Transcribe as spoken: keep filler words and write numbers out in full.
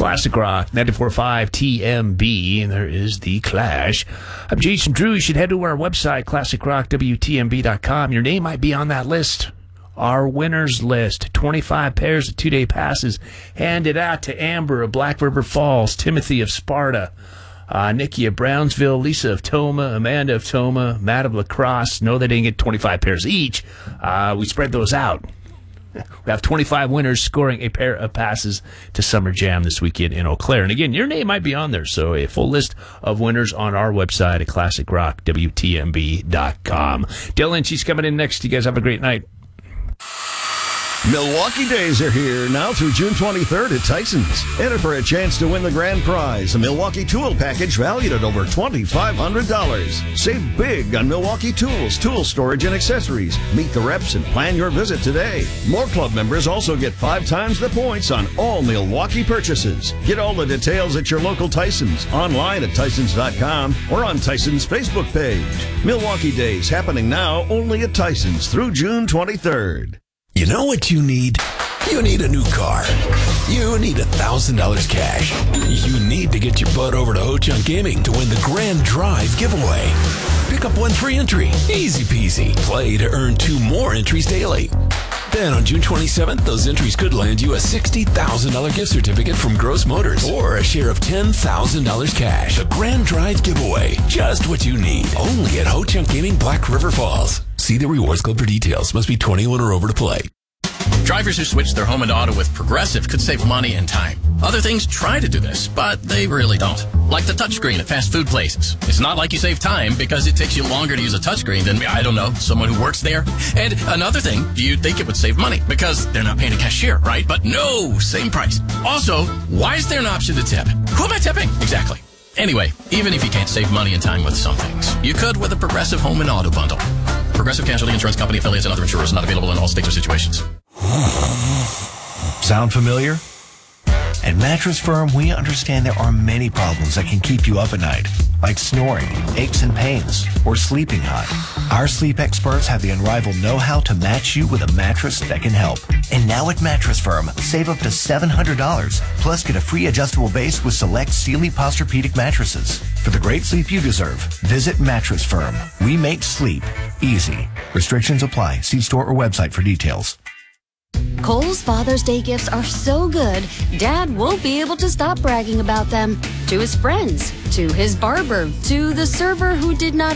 Classic Rock, ninety-four point five T M B, and there is The Clash. I'm Jason Drew. You should head to our website, classic rock w t m b dot com. Your name might be on that list. Our winners list. twenty-five pairs of two-day passes handed out to Amber of Black River Falls, Timothy of Sparta, uh, Nikki of Brownsville, Lisa of Toma, Amanda of Toma, Matt of La Crosse. No, they didn't get twenty-five pairs each. Uh, we spread those out. We have twenty-five winners scoring a pair of passes to Summer Jam this weekend in Eau Claire. And again, your name might be on there, so a full list of winners on our website at classic rock w t m b dot com. Dylan, she's coming in next. You guys have a great night. Milwaukee Days are here now through June twenty-third at Tyson's. Enter for a chance to win the grand prize, a Milwaukee tool package valued at over twenty-five hundred dollars. Save big on Milwaukee tools, tool storage, and accessories. Meet the reps and plan your visit today. More club members also get five times the points on all Milwaukee purchases. Get all the details at your local Tyson's, online at tysons dot com, or on Tyson's Facebook page. Milwaukee Days happening now only at Tyson's through June twenty-third. You know what you need? You need a new car. You need one thousand dollars cash. You need to get your butt over to Ho-Chunk Gaming to win the Grand Drive giveaway. Pick up one free entry. Easy peasy. Play to earn two more entries daily. Then on June twenty-seventh, those entries could land you a sixty thousand dollars gift certificate from Gross Motors or a share of ten thousand dollars cash. A Grand Drive giveaway. Just what you need. Only at Ho-Chunk Gaming, Black River Falls. See the Rewards Club for details. Must be twenty-one or over to play. Drivers who switch their home and auto with Progressive could save money and time. Other things try to do this, but they really don't. Like the touchscreen at fast food places. It's not like you save time because it takes you longer to use a touchscreen than, I don't know, someone who works there. And another thing, you'd think it would save money because they're not paying a cashier, right? But no, same price. Also, why is there an option to tip? Who am I tipping? Exactly. Anyway, even if you can't save money and time with some things, you could with a Progressive home and auto bundle. Progressive Casualty Insurance Company affiliates and other insurers not available in all states or situations. Sound familiar? At Mattress Firm, we understand there are many problems that can keep you up at night, like snoring, aches and pains, or sleeping hot. Our sleep experts have the unrivaled know-how to match you with a mattress that can help. And now at Mattress Firm, save up to seven hundred dollars, plus get a free adjustable base with select Sealy Posturepedic mattresses. For the great sleep you deserve, visit Mattress Firm. We make sleep easy. Restrictions apply. See store or website for details. Kohl's Father's Day gifts are so good, Dad won't be able to stop bragging about them. To his friends, to his barber, to the server who did not